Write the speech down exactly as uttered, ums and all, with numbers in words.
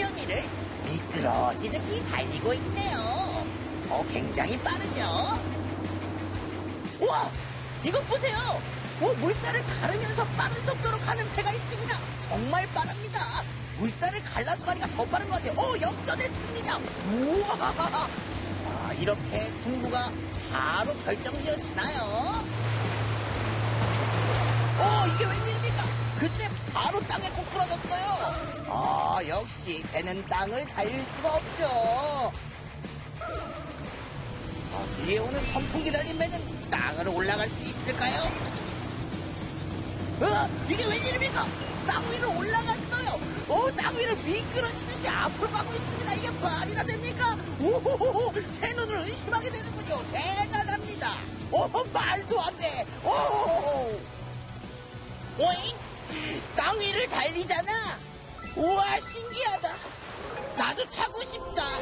달리던 이를 미끄러지듯이 달리고 있네요. 어, 굉장히 빠르죠? 우와! 이것 보세요! 오, 물살을 가르면서 빠른 속도로 가는 배가 있습니다. 정말 빠릅니다. 물살을 갈라서 가니까 더 빠른 것 같아요. 오, 역전했습니다. 우와! 아, 이렇게 승부가 바로 결정지어지나요? 어, 이게 웬일입니까? 그때 바로 땅에 꼬꾸라졌어요. 아, 역시 배는 땅을 달릴 수가 없죠. 아, 뒤에 오는 선풍기 달린 배는 땅으로 올라갈 수 있을까요? 어? 이게 웬일입니까? 땅 위로 올라갔어요. 어, 땅 위를 미끄러지듯이 앞으로 가고 있습니다. 이게 말이나 됩니까? 오호호호, 제 눈을 의심하게 되는군요. 대단합니다. 오, 말도 안 돼. 오호호호. 오잉? 땅 위를 달리잖아. 우와, 신기하다. 나도 타고 싶다.